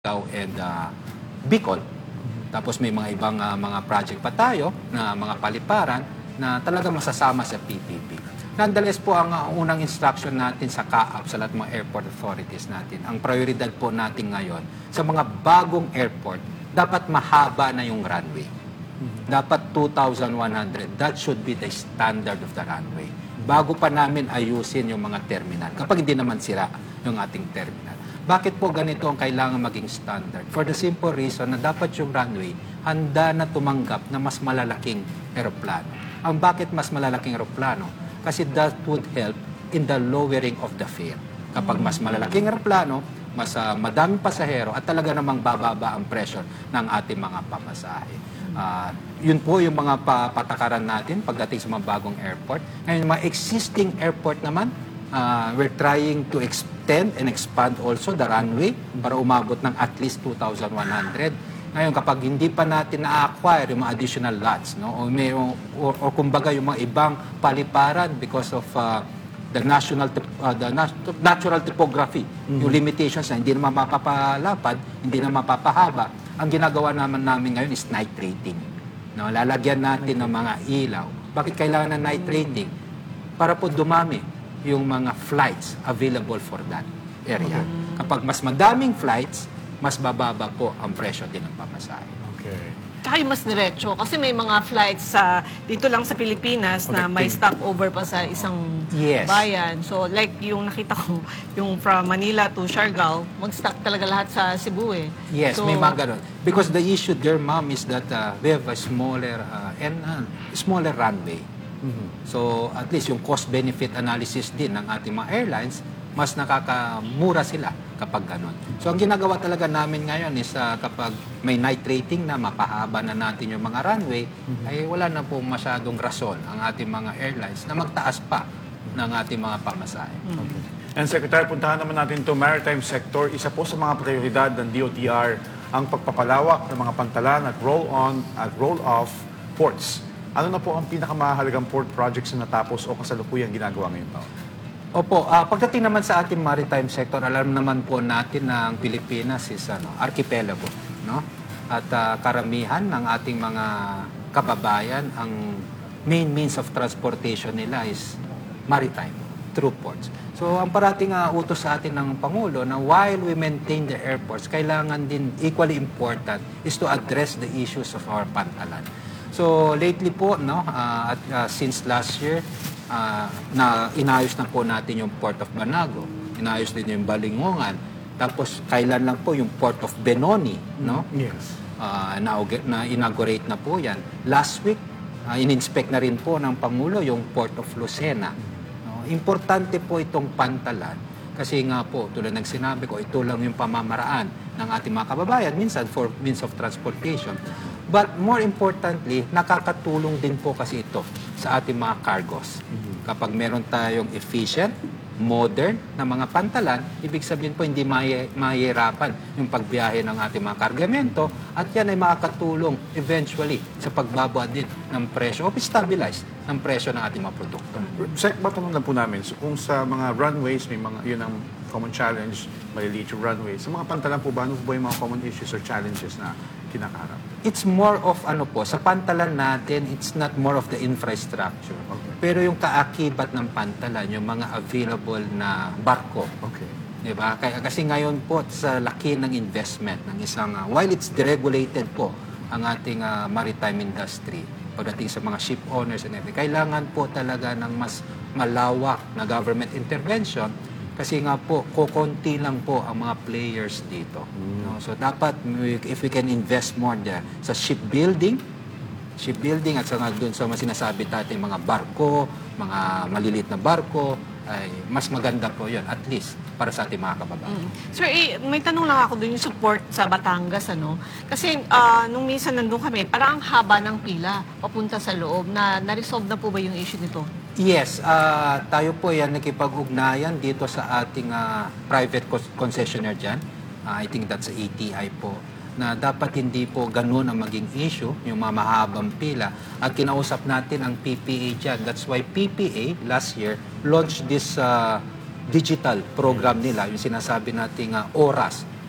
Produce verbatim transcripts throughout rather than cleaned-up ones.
Davao and uh, Bicol. Tapos may mga ibang uh, mga project pa tayo na mga paliparan na talaga masasama sa P P P. Nonetheless po, ang uh, unang instruction natin sa C A A P, sa lahat ng mga airport authorities natin, ang prioridad po natin ngayon sa mga bagong airport, dapat mahaba na yung runway. Dapat two thousand one hundred. That should be the standard of the runway. Bago pa namin ayusin yung mga terminal, kapag hindi naman sira yung ating terminal. Bakit po ganito ang kailangan maging standard? For the simple reason na dapat yung runway handa na tumanggap na mas malalaking eroplano. Ang bakit mas malalaking eroplano? Kasi that would help in the lowering of the fare. Kapag mas malalaking eroplano, mas uh, madaming pasahero at talaga namang bababa ang pressure ng ating mga pamasahe. Uh, yun po yung mga patakaran natin pagdating sa mga bagong airport. Ngayon, mga existing airport naman, Uh, we're trying to extend and expand also the runway para umabot ng at least two thousand one hundred. Ngayon, kapag hindi pa natin na-acquire yung mga additional lots, no, o, may, o, o, o kumbaga yung mga ibang paliparan because of uh, the national uh, the nat natural topography, mm-hmm. yung limitations na hindi na mapapalapad, hindi na mapapahaba, ang ginagawa naman namin ngayon is night rating. No, lalagyan natin ng mga ilaw. Bakit kailangan ng night rating? Para po dumami yung mga flights available for that area. Kapag mas madaming flights, mas bababa po ang presyo din ng pamasahe. Okay. Kaya mas diretso. Kasi may mga flights sa dito lang sa Pilipinas na may stopover pa sa isang yes. bayan. So like yung nakita ko, yung from Manila to Siargao, mag-stop talaga lahat sa Cebu eh. Yes, so, may mga ganun. Because the issue there, ma'am, is that uh, we have a smaller uh, and uh, smaller runway. Mm-hmm. So, at least yung cost-benefit analysis din ng ating mga airlines, mas nakakamura sila kapag ganon. So, ang ginagawa talaga namin ngayon is uh, kapag may night rating na mapahaba na natin yung mga runway, mm-hmm. ay wala na po masyadong rason ang ating mga airlines na magtaas pa ng ating mga pamasahe. Mm-hmm. Okay. And Secretary, puntahan naman natin to maritime sector. Isa po sa mga prioridad ng D O T R ang pagpapalawak ng mga pantalan at roll-on at roll-off ports. Ano na po ang pinakamahalagang port projects na natapos o kasalukuyang ginagawa ngayon taon? Opo, uh, pagdating naman sa ating maritime sector, alam naman po natin na ang Pilipinas is ano, archipelago, no? At uh, karamihan ng ating mga kababayan, ang main means of transportation nila is maritime, through ports. So, ang parating uh, utos sa atin ng Pangulo na while we maintain the airports, kailangan din equally important is to address the issues of our pantalan. So lately po, no, uh, at uh, since last year, uh, na inayos na po natin yung Port of Banago, inayos din yung Balingongan, tapos kailan lang po yung Port of Benoni, no? Yes. Uh, na, na inaugurate na po yan. Last week, uh, in-inspect na rin po ng Pangulo yung Port of Lucena. No? Importante po itong pantalan kasi nga po, tulad ng sinabi ko, ito lang yung pamamaraan ng ating mga kababayan, minsan for means of transportation. But more importantly, nakakatulong din po kasi ito sa ating mga cargos. Mm-hmm. Kapag meron tayong efficient, modern na mga pantalan, ibig sabihin po hindi mahihirapan yung pagbiyahe ng ating mga kargamento at yan ay makakatulong eventually sa pagbaba din ng presyo o stabilize ng presyo ng ating mga produkto. Sec, matanong lang po namin, so kung sa mga runways, may mga, yun ang common challenge, maliliit yung runways. Sa mga pantalan po ba, ano po ba yung mga common issues or challenges na kinakaharap? It's more of ano po, sa pantalan natin, it's not more of the infrastructure. Okay. Pero yung kaakibat ng pantalan, yung mga available na barko. Okay. Diba? Kaya, kasi ngayon po, sa laki ng investment ng isang, uh, while it's deregulated po, ang ating uh, maritime industry, pagdating sa mga ship owners and everything, kailangan po talaga ng mas malawak na government intervention kasi nga po, kukunti lang po ang mga players dito. Mm. No? So dapat, if we can invest more there sa shipbuilding, shipbuilding at sa doon sa mga sinasabi natin, mga barko, mga maliliit na barko, ay mas maganda po yun, at least para sa ating mga kababayan. Mm. Sir, eh, may tanong lang ako doon yung support sa Batangas, ano? Kasi uh, nung minsan nandun kami, parang ang haba ng pila papunta sa loob. Na na-resolve na po ba yung issue nito? Yes, uh, tayo po yan nakipag-ugnayan dito sa ating uh, private concessionaire dyan. Uh, I think that's A T I po. Na dapat hindi po ganun ang maging issue, yung mga mahabang pila. At kinausap natin ang P P A dyan. That's why P P A last year launched this uh, digital program nila, yung sinasabi nating uh, oras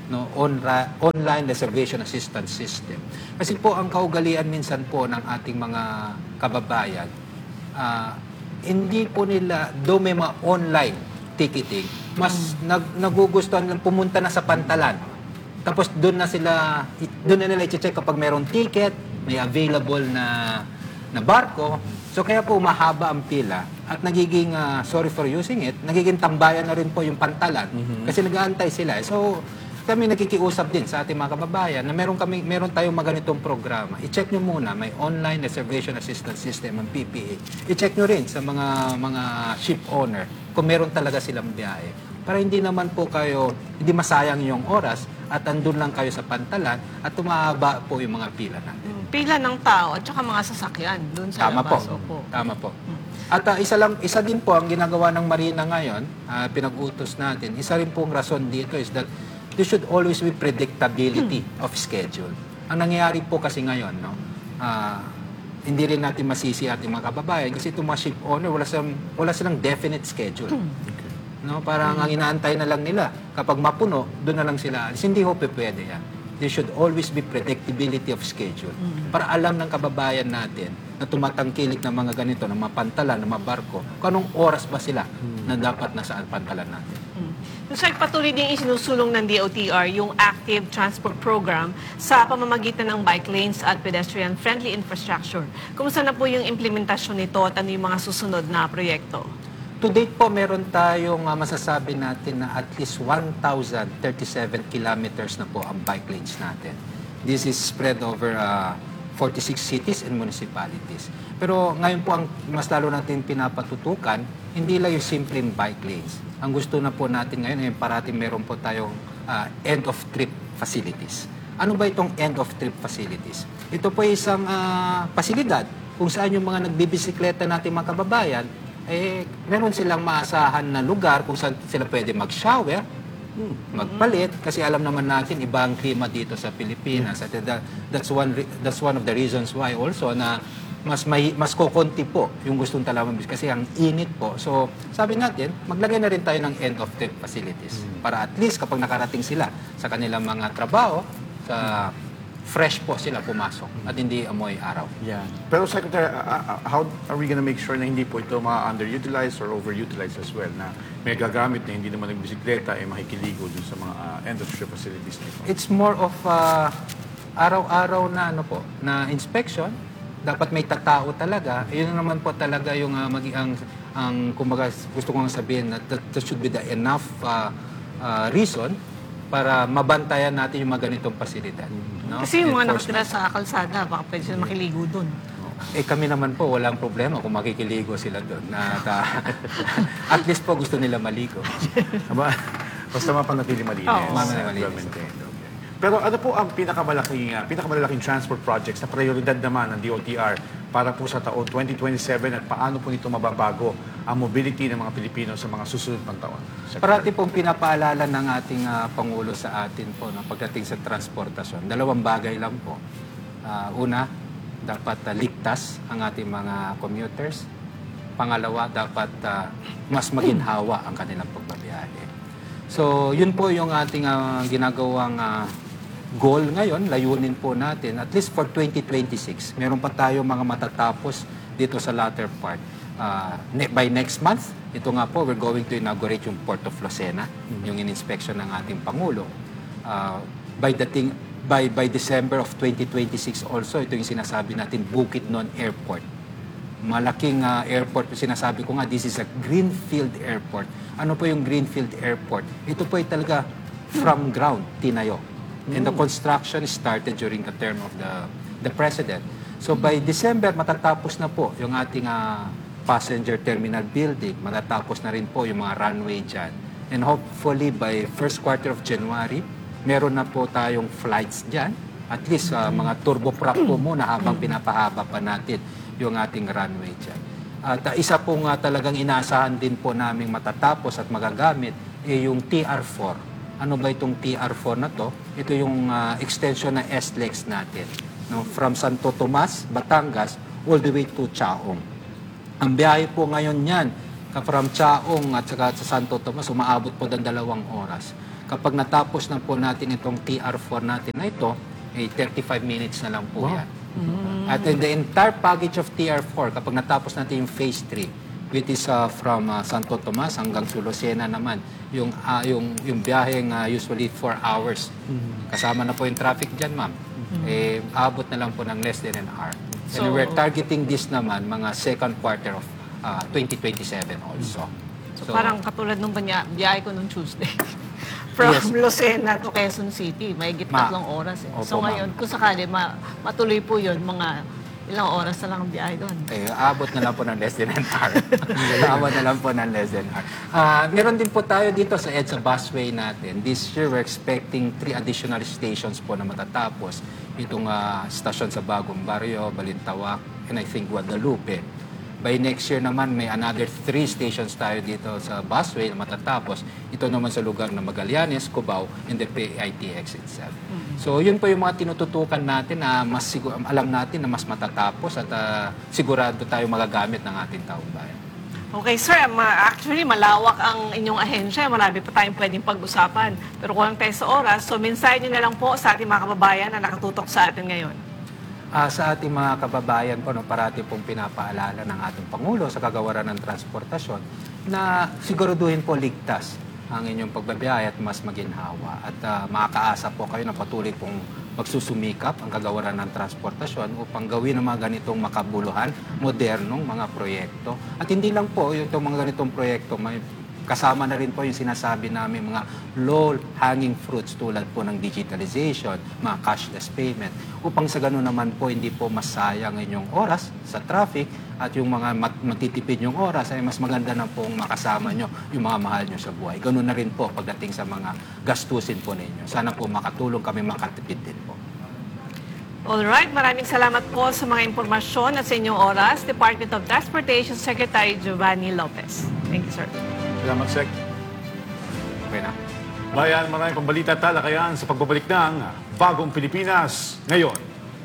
no, onra- online reservation assistance system. Kasi po ang kaugalian minsan po ng ating mga kababayan, ah, hindi po nila, do may mga online ticketing, mas nag, nagugustuhan lang pumunta na sa pantalan. Tapos doon na sila, doon na nila i-check kapag mayroong ticket, may available na na barko. So kaya po mahaba ang pila at nagiging, ah, sorry for using it, nagiging tambayan na rin po yung pantalan kasi nag-aantay sila. So kami nakikiusap din sa ating mga kababayan na meron kami meron tayong mga ganitong programa. I-check nyo muna, may online reservation assistance system ang P P A. I-check nyo rin sa mga mga ship owner kung meron talaga silang biyahe. Para hindi naman po kayo, hindi masayang yung oras at andun lang kayo sa pantalan at tumahaba po yung mga pila natin. Mm, Pila ng tao at saka mga sasakyan doon sa Tama po. labas. Opo. Tama po. At ah, isa lang isa din po ang ginagawa ng Marina ngayon, ah, pinag-utos natin. Isa rin pong rason dito is that there should always be predictability of schedule. Ang nangyayari po kasi ngayon, no, ah, hindi rin natin masisi ating mga kababayan kasi itong mga ship owner, wala silang, wala silang definite schedule. No, parang ang inaantay na lang nila. Kapag mapuno, doon na lang sila alis. Hindi ho pe pwede yan. There should always be predictability of schedule. Para alam ng kababayan natin na tumatangkilik ng mga ganito, ng mga pantalan, ng mga barko, kung anong oras ba sila na dapat nasa pantalan natin. Mm. So, sir, patuloy din isinusulong ng D O T R yung Active Transport Program sa pamamagitan ng bike lanes at pedestrian-friendly infrastructure. Kumusta na po yung implementasyon nito at ano yung mga susunod na proyekto? To date po, meron tayong uh, masasabi natin na at least one thousand thirty-seven kilometers na po ang bike lanes natin. This is spread over uh, forty-six cities and municipalities. Pero ngayon po, ang mas lalo natin pinapatutukan, hindi lang yung simpleng bike lanes. Ang gusto na po natin ngayon ay parating meron po tayong uh, end-of-trip facilities. Ano ba itong end-of-trip facilities? Ito po ay isang uh, pasilidad kung saan yung mga nagbibisikleta natin mga kababayan, eh, meron silang maasahan na lugar kung saan sila pwede mag-shower, magpalit, kasi alam naman natin iba ang klima dito sa Pilipinas. At that, that's one re- that's one of the reasons why also na mas may, mas kokonti po yung gustong talaman kasi ang init po. So, sabi natin, maglagay na rin tayo ng end of trip facilities para at least kapag nakarating sila sa kanilang mga trabaho, sa fresh po sila pumasok at hindi amoy araw. Yeah. Pero Secretary, uh, uh, how are we gonna make sure na hindi po ito ma-underutilized or overutilized as well, na may gagamit na hindi naman nagbisikleta ay makikiligo dun sa mga uh, end-of-trip facilities na ito? It's more of uh, araw-araw na ano po, na inspection. Dapat may tatao talaga. Yun naman po talaga yung uh, magi- ang, ang kumbaga gusto kong sabihin na that, that should be the enough uh, uh, reason para mabantayan natin yung mga ganitong pasilidad. No? Kasi yung mga Enforcement. nakatira sa kalsada, baka pwede sila makiligo doon. Eh kami naman po, walang problema kung makikiligo sila doon. Na, ta- at least po gusto nila maligo. Aba, basta mapanatili malinis. Oo. Mapanatili uh, malinis. well-maintained. Okay. Pero ano po ang pinakamalaking, uh, pinakamalaking transport projects na prioridad naman ng D O T R para po sa taon twenty twenty-seven at paano po nito mababago ang mobility ng mga Pilipino sa mga susunod pang taon? Parati pong pinapaalala ng ating ah, Pangulo sa atin po no, pagdating sa transportasyon. Dalawang bagay lang po. Ah, una, dapat ah, ligtas ang ating mga commuters. Pangalawa, dapat ah, mas maginhawa ang kanilang pagbabiyahe. So, yun po yung ating ah, ginagawang ah, goal ngayon, layunin po natin, at least for twenty twenty-six. Meron pa tayo mga matatapos dito sa latter part. Uh, ne- by next month, ito nga po, we're going to inaugurate yung Port of Lucena, yung in-inspection ng ating Pangulo. Uh, by, the thing, by, by December of twenty twenty-six also, ito yung sinasabi natin, Bukidnon Airport. Malaking uh, airport, sinasabi ko nga, this is a greenfield airport. Ano po yung greenfield airport? Ito po ay talaga from ground, tinayo. And the construction started during the term of the the president. So by December, matatapos na po yung ating uh, passenger terminal building. Matatapos na rin po yung mga runway dyan. And hopefully by first quarter of January, meron na po tayong flights dyan. At least uh, mga turboprop po muna habang pinapahaba pa natin yung ating runway dyan. At uh, isa po nga talagang inaasahan din po naming matatapos at magagamit eh, yung T R four. Ano ba itong T R four na to? Ito yung uh, extension na S L E X natin. No? From Santo Tomas, Batangas, all the way to Chaong. Ang biyahe po ngayon yan, from Chaong at saka sa Santo Tomas, umaabot po ng dalawang oras. Kapag natapos na po natin itong T R four natin na ito, eh, thirty-five minutes na lang po yan. At in the entire package of T R four, kapag natapos natin yung phase three, which is uh, from uh, Santo Tomas hanggang sa Lucena naman, yung, uh, yung, yung biyaheng uh, usually four hours. Kasama na po yung traffic dyan, ma'am. Eh, abot na lang po ng less than an hour. So- And we're targeting this naman mga second quarter of uh, twenty twenty-seven also. So, parang katulad nung banya, biyahe ko nung Tuesday. From Yes. Lucena to Quezon City. May Ma- tatlong oras eh. Opo, So ma'am. ngayon, kung sakali ma- matuloy po yun, mga ilang oras na lang ang biyahe doon. Eh, abot na lang po ng less than an hour. abot na lang po ng less than an hour. Ah, meron din po tayo dito sa EDSA busway natin. This year, we're expecting three additional stations po na matatapos. Itong ah, stasyon sa Bagong Barrio, Balintawak, and I think Guadalupe. By next year naman, may another three stations tayo dito sa busway na matatapos. Ito naman sa lugar ng Magallanes, Cubao, and the P I T X itself. So, yun po yung mga tinututukan natin na mas sigur- alam natin na mas matatapos at ah, sigurado tayo magagamit ng ating taong bayan. Okay, sir. Ma- actually, malawak ang inyong ahensya. Marami pa tayong pwedeng pag-usapan. Pero kulang tayo sa oras. So, mensahe niyo na lang po sa ating mga kababayan na nakatutok sa atin ngayon. Ah, sa ating mga kababayan po, no, parati pong pinapaalala ng ating Pangulo sa kagawaran ng transportasyon na siguraduhin po ligtas ang inyong pagbabiyahe at mas maginhawa. At ah, makakaasa po kayo na patuloy pong magsusumikap ang kagawaran ng transportasyon upang gawin ang mga ganitong makabuluhan, modernong mga proyekto. At hindi lang po yung itong mga ganitong proyekto, may kasama na rin po yung sinasabi namin mga low-hanging fruits tulad po ng digitalization, mga cashless payment, upang sa ganun naman po hindi po masayang inyong oras sa traffic at yung mga mat- matitipid yung oras ay mas maganda na pong makasama nyo yung mga mahal nyo sa buhay. Ganun na rin po pagdating sa mga gastusin po ninyo. Sana po makatulong kami makatipid din po. Alright, maraming salamat po sa mga impormasyon at sa inyong oras. Department of Transportation Secretary Giovanni Lopez. Thank you, sir. Salamat, Sec. Okay na? Bayan, maraming pambalita at talakayan sa pagbabalik ng Bagong Pilipinas ngayon.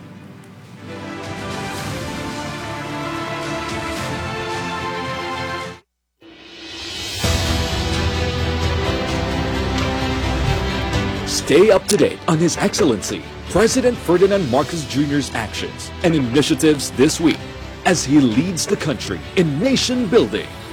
Stay up to date on His Excellency President Ferdinand Marcos Junior's actions and initiatives this week as he leads the country in nation building.